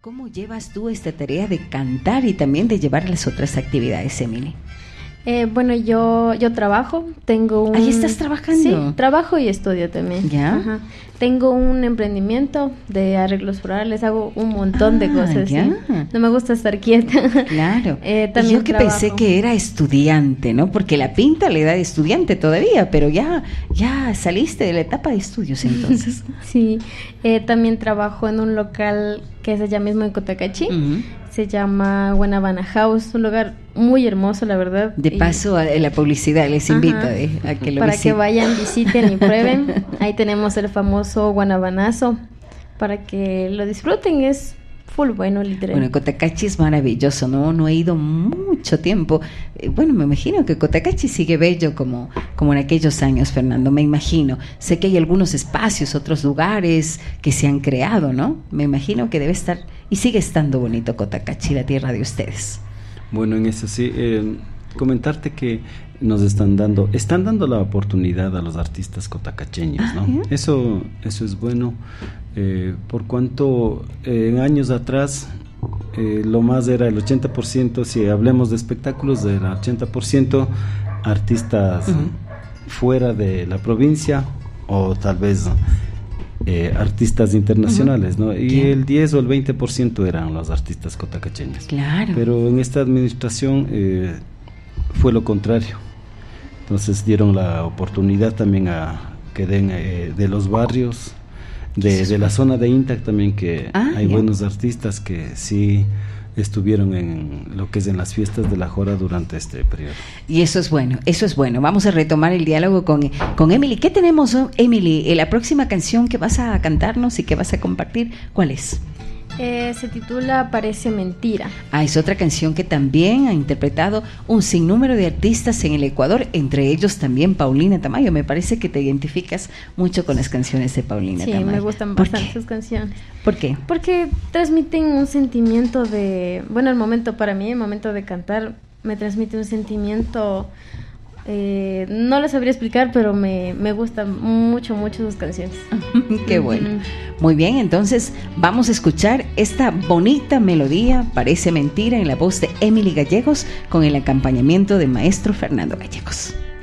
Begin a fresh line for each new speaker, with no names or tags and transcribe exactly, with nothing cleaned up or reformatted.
¿Cómo llevas tú esta tarea de cantar y también de llevar las otras actividades, Emily?
Eh, bueno, yo yo trabajo, tengo un...
¿Ahí estás trabajando?
Sí, trabajo y estudio también.
¿Ya?
Ajá. Tengo un emprendimiento de arreglos florales, hago un montón
ah,
de cosas.
¿ya?
¿Sí? No me gusta estar quieta.
Claro.
eh,
y
también
yo que
trabajo.
pensé que era estudiante, ¿no? Porque la pinta le da de estudiante todavía, pero ya, ya saliste de la etapa de estudios entonces.
Sí, eh, también trabajo en un local que es allá mismo en Cotacachi.
Uh-huh.
Se llama Guanabana House, un lugar muy hermoso, la verdad.
De paso, a la publicidad les invito
Ajá,
eh, a que lo
para
visiten.
que vayan, visiten y prueben. Ahí tenemos el famoso guanabanazo para que lo disfruten. Es full bueno, literal.
Bueno, Cotacachi es maravilloso, ¿no? No he ido mucho tiempo. Eh, bueno, me imagino que Cotacachi sigue bello como, como en aquellos años, Fernando, me imagino. Sé que hay algunos espacios, otros lugares que se han creado, ¿no? Me imagino que debe estar, y sigue estando bonito Cotacachi, la tierra de ustedes.
Bueno, en eso sí, eh, comentarte que nos están dando, están dando la oportunidad a los artistas cotacacheños, ¿no?
Ah,
Eso, eso es bueno, eh, por cuanto eh, en años atrás eh, lo más era el ochenta por ciento, si hablemos de espectáculos, era ochenta por ciento artistas uh-huh. fuera de la provincia o tal vez eh, artistas internacionales, uh-huh. ¿no? Y ¿Qué? el diez o el veinte por ciento eran los artistas cotacacheños.
Claro.
Pero en esta administración eh, fue lo contrario. Entonces dieron la oportunidad también a que den eh, de los barrios, de, de la zona de Intac también, que ah, hay yeah. buenos artistas que sí estuvieron en lo que es en las fiestas de la Jora durante este periodo.
Y eso es bueno, eso es bueno. Vamos a retomar el diálogo con, con Emily. ¿Qué tenemos, Emily? La próxima canción que vas a cantarnos y que vas a compartir, ¿cuál es?
Eh, se titula Parece Mentira.
Ah, es otra canción que también ha interpretado un sinnúmero de artistas en el Ecuador, entre ellos también Paulina Tamayo. Me parece que te identificas mucho con las canciones de Paulina
sí,
Tamayo.
Sí, me gustan bastante sus canciones.
¿Por qué?
Porque transmiten un sentimiento de... Bueno, el momento para mí, el momento de cantar, me transmite un sentimiento... Eh, no lo sabría explicar, pero me, me gustan mucho, mucho sus canciones.
Qué bueno. Muy bien, entonces vamos a escuchar esta bonita melodía, Parece Mentira, en la voz de Emily Gallegos, con el acompañamiento de maestro Fernando Gallegos.